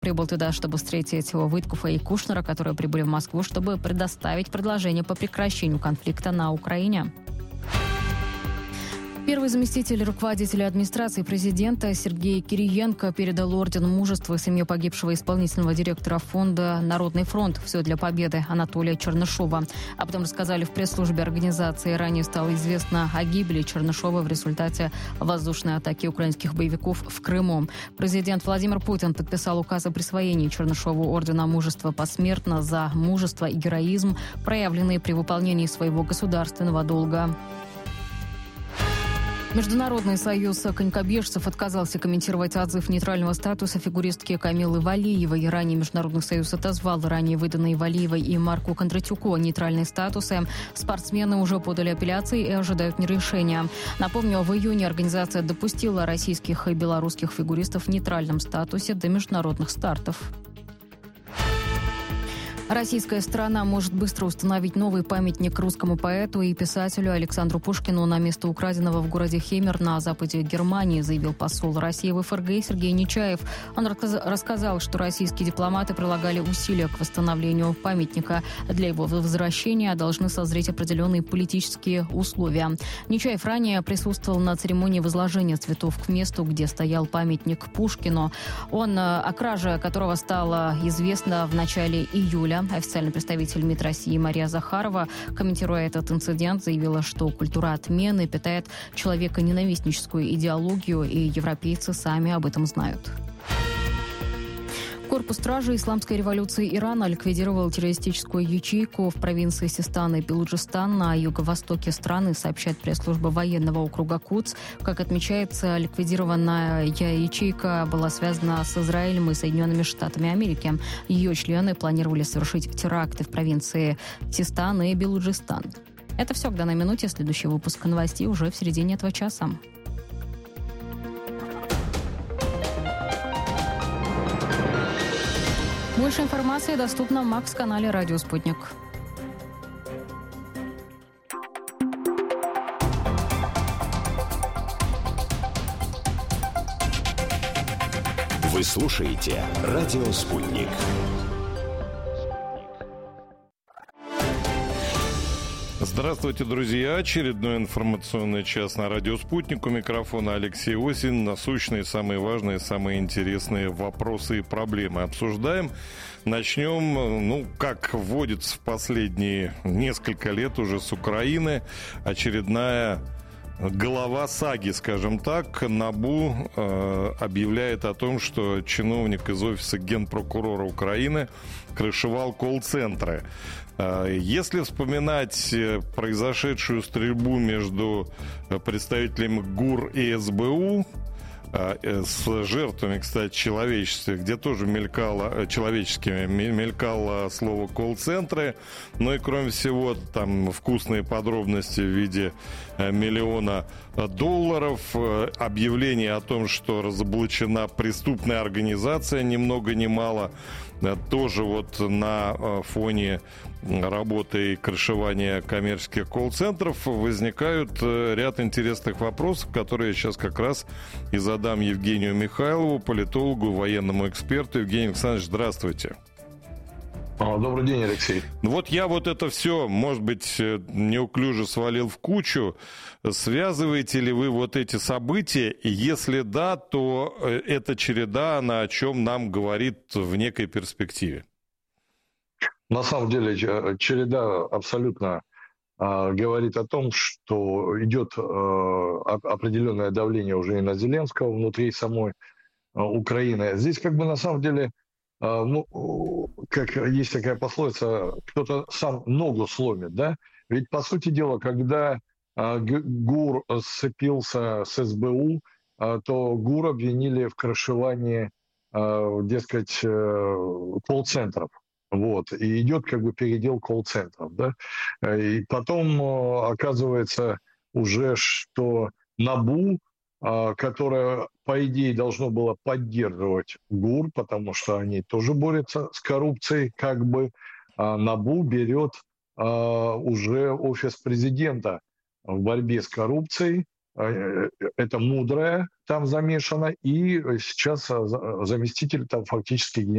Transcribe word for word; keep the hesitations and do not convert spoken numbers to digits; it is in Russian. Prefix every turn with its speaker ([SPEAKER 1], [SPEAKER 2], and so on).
[SPEAKER 1] прибыл туда, чтобы встретить Уиткофа и Кушнера, которые прибыли в Москву, чтобы предоставить предложение по прекращению конфликта на Украине. Первый заместитель руководителя администрации президента Сергей Кириенко передал орден мужества семье погибшего исполнительного директора фонда «Народный фронт. Все для победы» Анатолия Чернышова. Об этом рассказали в пресс-службе организации. Ранее стало известно о гибели Чернышова в результате воздушной атаки украинских боевиков в Крыму. Президент Владимир Путин подписал указ о присвоении Чернышову ордена мужества посмертно за мужество и героизм, проявленные при выполнении своего государственного долга. Международный союз конькобежцев отказался комментировать отзыв нейтрального статуса фигуристки Камилы Валиевой. Ранее Международный союз отозвал ранее выданные Валиевой и Марку Кондратюку нейтральные статусы. Спортсмены уже подали апелляции и ожидают решения. Напомню, в июне организация допустила российских и белорусских фигуристов в нейтральном статусе до международных стартов. Российская сторона может быстро установить новый памятник русскому поэту и писателю Александру Пушкину на место украденного в городе Хемер на западе Германии, заявил посол России в ФРГ Сергей Нечаев. Он рассказал, что российские дипломаты прилагали усилия к восстановлению памятника. Для его возвращения должны созреть определенные политические условия. Нечаев ранее присутствовал на церемонии возложения цветов к месту, где стоял памятник Пушкину. Он, о краже которого стало известно в начале июля. Официальный представитель МИД России Мария Захарова, комментируя этот инцидент, заявила, что культура отмены питает человеконенавистническую идеологию, и европейцы сами об этом знают. Корпус стражи исламской революции Ирана ликвидировал террористическую ячейку в провинции Систан и Белуджистан на юго-востоке страны, сообщает пресс-служба военного округа Кудс. Как отмечается, ликвидированная ячейка была связана с Израилем и Соединенными Штатами Америки. Ее члены планировали совершить теракты в провинции Систан и Белуджистан. Это все к данной минуте. Следующий выпуск новостей уже в середине этого часа. Больше информации доступна в Макс-канале «Радио Спутник».
[SPEAKER 2] Вы слушаете «Радио Спутник».
[SPEAKER 3] Здравствуйте, друзья! Очередной информационный час на радио «Спутник». У микрофона Алексей Осин. Насущные, самые важные, самые интересные вопросы и проблемы обсуждаем. Начнем, ну, как вводится в последние несколько лет уже с Украины, очередная голова саги, скажем так. НАБУ э, объявляет о том, что чиновник из офиса генпрокурора Украины крышевал колл-центры. Если вспоминать произошедшую стрельбу между представителями ГУР и СБУ, с жертвами, кстати, человеческими, где тоже мелькало, человеческими, мелькало слово колл-центры, но и кроме всего там вкусные подробности в виде миллиона долларов, объявление о том, что разоблачена преступная организация, ни много ни мало, тоже вот на фоне работы и крышевания коммерческих колл-центров возникают ряд интересных вопросов, которые я сейчас как раз и задам Евгению Михайлову, политологу, военному эксперту. Евгений Александрович, здравствуйте.
[SPEAKER 4] Добрый день, Алексей.
[SPEAKER 3] Вот я вот это все, может быть, неуклюже свалил в кучу. Связываете ли вы вот эти события? И если да, то эта череда, она о чем нам говорит в некой перспективе?
[SPEAKER 4] На самом деле череда абсолютно э, говорит о том, что идет э, определенное давление уже и на Зеленского внутри самой э, Украины. Здесь как бы на самом деле, э, ну, как есть такая пословица, кто-то сам ногу сломит, да? Ведь по сути дела, когда э, ГУР сцепился с СБУ, э, то ГУР обвинили в крышевании, э, дескать, э, колл-центров. Вот, и идет как бы передел колл-центров, да, и потом оказывается уже, что НАБУ, которое, по идее, должно было поддерживать ГУР, потому что они тоже борются с коррупцией, как бы, НАБУ берет уже офис президента в борьбе с коррупцией, это мудрое там замешано, и сейчас заместитель там фактически